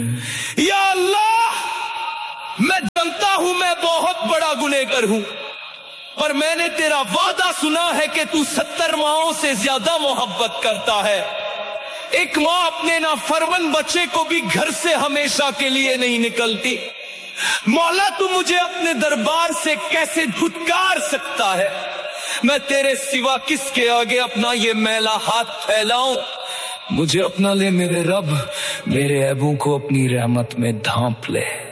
या अल्लाह, मैं जानता हूं मैं बहुत बड़ा गुनहगार हूं, पर मैंने तेरा वादा सुना है कि तू 70 माओं से ज्यादा मोहब्बत करता है। एक माँ अपने नाफरमान बच्चे को भी घर से हमेशा के लिए नहीं निकलती। मौला, तू मुझे अपने दरबार से कैसे धुतकार सकता है? मैं तेरे सिवा किसके आगे अपना ये मैला हाथ फैलाऊं? मुझे अपना ले मेरे रब, मेरे ऐबों को अपनी रहमत में ढांप ले।